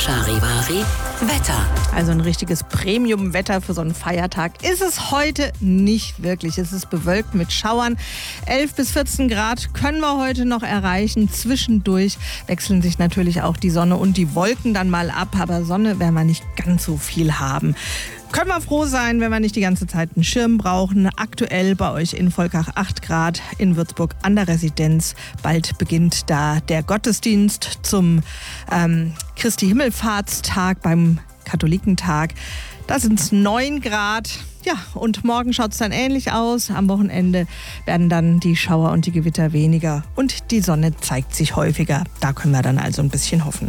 Charivari Wetter. Also ein richtiges Premium-Wetter für so einen Feiertag ist es heute nicht wirklich. Es ist bewölkt mit Schauern. 11 bis 14 Grad können wir heute noch erreichen. Zwischendurch wechseln sich natürlich auch die Sonne und die Wolken dann mal ab. Aber Sonne werden wir nicht ganz so viel haben. Können wir froh sein, wenn wir nicht die ganze Zeit einen Schirm brauchen. Aktuell bei euch in Volkach 8 Grad, in Würzburg an der Residenz. Bald beginnt da der Gottesdienst zum Christi Himmelfahrtstag beim Katholikentag. Da sind es 9 Grad. Ja, und morgen schaut es dann ähnlich aus. Am Wochenende werden dann die Schauer und die Gewitter weniger und die Sonne zeigt sich häufiger. Da können wir dann also ein bisschen hoffen.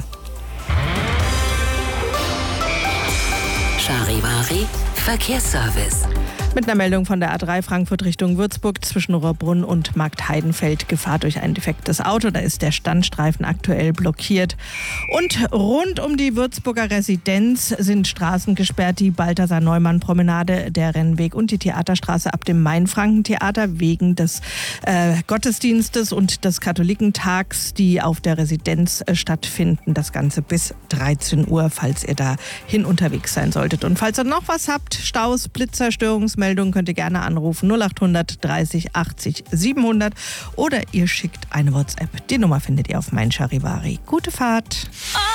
Charivari Verkehrsservice. Mit einer Meldung von der A3 Frankfurt Richtung Würzburg zwischen Rohrbrunn und Marktheidenfeld. Gefahr durch ein defektes Auto. Da ist der Standstreifen aktuell blockiert. Und rund um die Würzburger Residenz sind Straßen gesperrt. Die Balthasar-Neumann-Promenade, der Rennweg und die Theaterstraße ab dem Mainfranken-Theater wegen des Gottesdienstes und des Katholikentags, die auf der Residenz stattfinden. Das Ganze bis 13 Uhr, falls ihr dahin unterwegs sein solltet. Und falls ihr noch was habt, Staus, Blitzer, Störungsmeldungen, könnt ihr gerne anrufen 0800 30 80 700 oder ihr schickt eine WhatsApp. Die Nummer findet ihr auf mein Charivari. Gute Fahrt!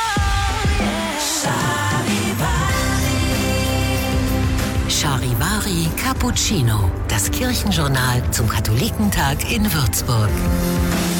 Charivari Cappuccino, das Kirchenjournal zum Katholikentag in Würzburg.